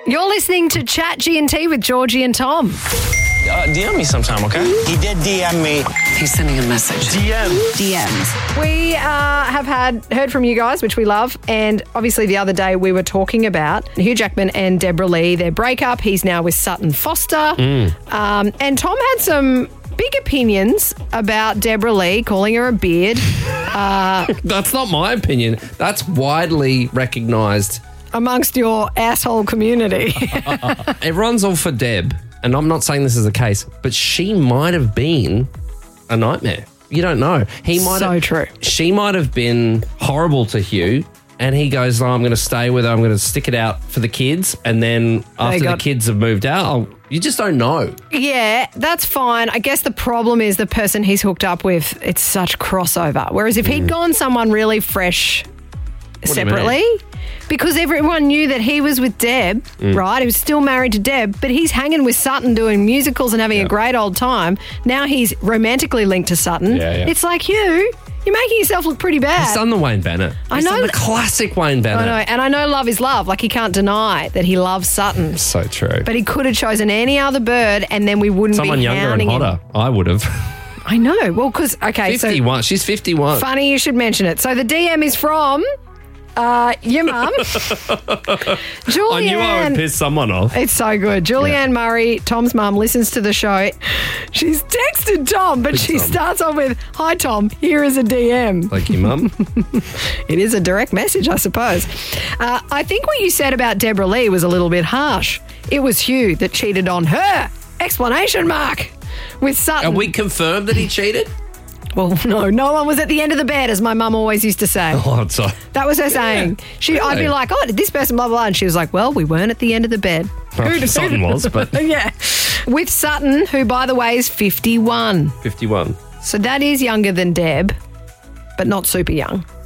You're listening to Chat G&T with Georgie and Tom. DM me sometime, okay? He did DM me. He's sending a message. DMs. We have heard from you guys, which we love, and obviously the other day we were talking about Hugh Jackman and Deborah Lee, their breakup. He's now with Sutton Foster. And Tom had some big opinions about Deborah Lee, calling her a beard. That's not my opinion. That's widely recognised. Amongst your asshole community. Everyone's all for Deb, and I'm not saying this is the case, but she might have been a nightmare. You don't know. True. She might have been horrible to Hugh, and he goes, I'm going to stay with her. I'm going to stick it out for the kids, and then after the kids have moved out, you just don't know. Yeah, that's fine. I guess the problem is the person he's hooked up with, it's such crossover. Whereas if he'd gone someone really fresh separately, because everyone knew that he was with Deb, right? He was still married to Deb, but he's hanging with Sutton doing musicals and having a great old time. Now he's romantically linked to Sutton. It's like, Hugh, you're making yourself look pretty bad. He's done the Wayne Bennett. I know. He's done the classic Wayne Bennett. I know, and I know love is love. Like, he can't deny that he loves Sutton. So true. But he could have chosen any other bird and then we wouldn't Someone be younger and hounding him. hotter. I would have. I know. Well, because, 51. She's 51. Funny you should mention it. So the DM is from your mum, Julianne. I knew I would piss someone off. It's so good. Julianne Murray, Tom's mum, listens to the show. She's texted Tom, but she starts off with, "Hi, Tom, here is a DM." Like your mum? It is a direct message, I suppose. I think what you said about Deborah Lee was a little bit harsh. It was Hugh that cheated on her, ! With Sutton. Are we confirmed that he cheated? Well, no one was at the end of the bed, as my mum always used to say. Oh, I'm sorry. That was her saying. I'd be like, "Oh, did this person blah, blah, blah?" And she was like, "Well, we weren't at the end of the bed." Sutton was, but... Yeah. With Sutton, who, by the way, is 51. 51. So that is younger than Deb, but not super young.